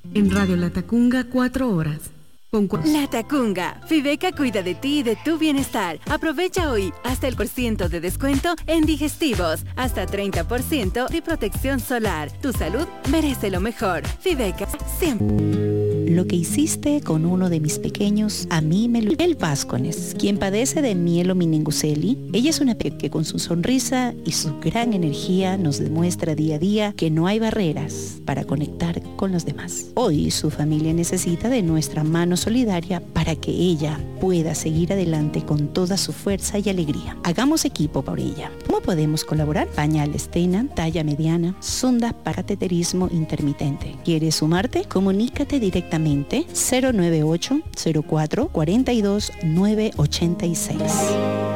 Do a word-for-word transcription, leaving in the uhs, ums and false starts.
En Radio Latacunga, cuatro horas. Con cu- Latacunga, Fibeca cuida de ti y de tu bienestar. Aprovecha hoy hasta el por ciento de descuento en digestivos, hasta treinta por ciento de protección solar. Tu salud merece lo mejor. Fibeca, siempre. Lo que hiciste con uno de mis pequeños, a mí me lo... El Vázquez, quien padece de mielomeningocele. Ella es una pequeña que con su sonrisa y su gran energía nos demuestra día a día que no hay barreras para conectar con los demás. Hoy su familia necesita de nuestra mano solidaria para que ella pueda seguir adelante con toda su fuerza y alegría. Hagamos equipo por ella. ¿Cómo podemos colaborar? Pañales Tena, talla mediana, sonda para cateterismo intermitente. ¿Quieres sumarte? Comunícate directamente cero nueve ocho cero cuatro cuatro dos nueve ocho seis.